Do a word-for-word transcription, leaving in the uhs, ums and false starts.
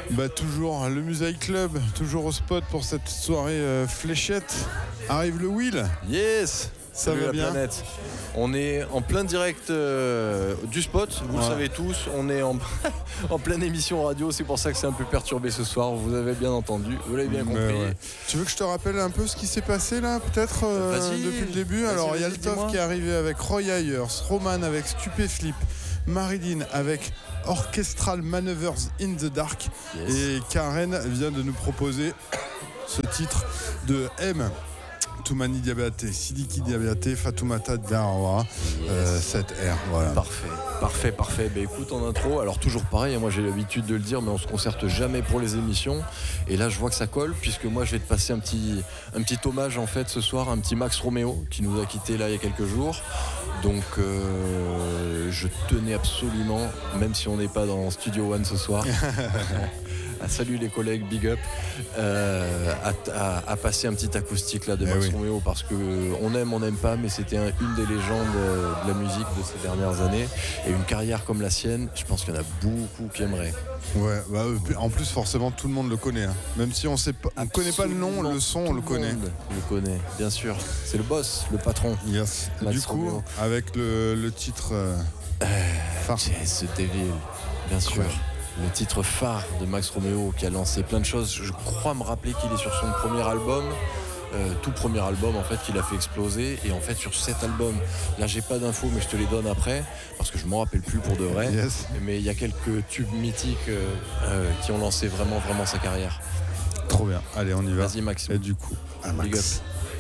Bah toujours le Musaï Club, toujours au spot pour cette soirée euh, fléchette. Arrive le Will. Yes. Ça Salut va la bien. planète. On est en plein direct euh, du spot, vous ouais. le savez tous, on est en, en pleine émission radio, c'est pour ça que c'est un peu perturbé ce soir, vous avez bien entendu, vous l'avez bien compris. Ouais. Tu veux que je te rappelle un peu ce qui s'est passé là, peut-être euh, depuis le début? Alors il y a le Toff qui est arrivé avec Roy Ayers, Roman avec Stupéflip, Marilyn avec Orchestral Maneuvers in the Dark, yes. Et Karen vient de nous proposer ce titre de M. Toumani Diabaté, Sidiki Diabaté, Fatoumata Darawa, yes. euh, sept R, voilà. Parfait, parfait, parfait. Bah écoute, en intro, alors toujours pareil, moi j'ai l'habitude de le dire, mais on se concerte jamais pour les émissions. Et là, je vois que ça colle, puisque moi je vais te passer un petit, un petit hommage en fait ce soir, un petit Max Romeo qui nous a quittés là il y a quelques jours. Donc euh, je tenais absolument, même si on n'est pas dans Studio One ce soir. Salut les collègues, big up, euh, à, à, à passer un petit acoustique là de Max oui. Romeo, parce que on aime, on n'aime pas, mais c'était un, une des légendes de la musique de ces dernières années, et une carrière comme la sienne, je pense qu'il y en a beaucoup qui aimeraient. Ouais, bah, en plus forcément tout le monde le connaît, hein. Même si on sait pas, on connaît pas le nom, le son, on le connaît. Tout le monde le connaît, bien sûr. C'est le boss, le patron. Yes. Du coup, Romeo. Avec le, le titre euh, euh, phare. Jazz the Devil, bien sûr. Ouais. Le titre phare de Max Romeo qui a lancé plein de choses. Je crois me rappeler qu'il est sur son premier album, euh, tout premier album en fait, qu'il a fait exploser. Et en fait sur cet album, là j'ai pas d'infos mais je te les donne après parce que je m'en rappelle plus pour de vrai. Yes. Mais il y a quelques tubes mythiques euh, euh, qui ont lancé vraiment vraiment sa carrière. Trop bien. Allez, on y va. Vas-y Max. Et du coup, à Max. Big up.